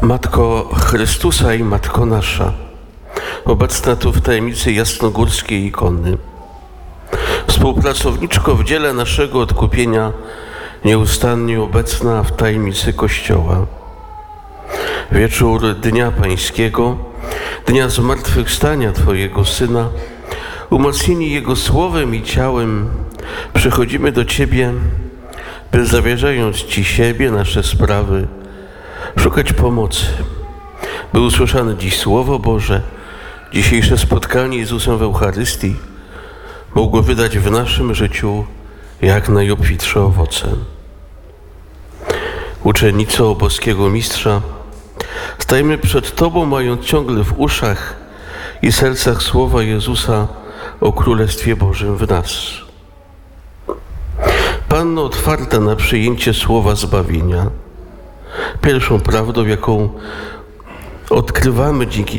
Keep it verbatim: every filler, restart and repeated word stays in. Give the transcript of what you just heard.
Matko Chrystusa i Matko nasza, obecna tu w tajemnicy jasnogórskiej ikony, współpracowniczko w dziele naszego odkupienia, nieustannie obecna w tajemnicy Kościoła. Wieczór Dnia Pańskiego, Dnia Zmartwychwstania Twojego Syna, umocnieni Jego słowem i ciałem, przychodzimy do Ciebie, by zawierzając Ci siebie, nasze sprawy, szukać pomocy, by usłyszane dziś Słowo Boże, dzisiejsze spotkanie Jezusem w Eucharystii mogło wydać w naszym życiu jak najobfitsze owoce. Uczennico boskiego Mistrza, stajemy przed Tobą, mając ciągle w uszach i sercach słowa Jezusa o Królestwie Bożym w nas. Panno otwarta na przyjęcie słowa zbawienia, pierwszą prawdą, jaką odkrywamy dzięki